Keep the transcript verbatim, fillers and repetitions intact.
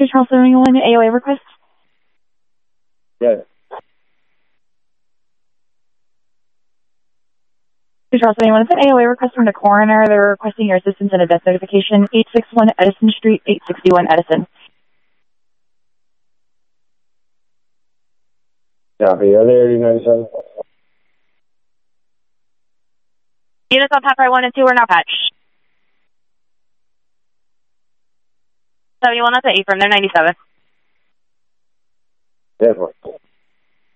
Charles seventy-one A O A request? Yes. Charles seventy-one, it's an A O A request from the coroner. They're requesting your assistance in a death notification, eight sixty-one Edison Street, eight sixty-one Edison. Copy. Are they already ninety-seven? Units on Pathway one and two are now patched. seventy-one, that's an eight from there, ninety-seven. Definitely.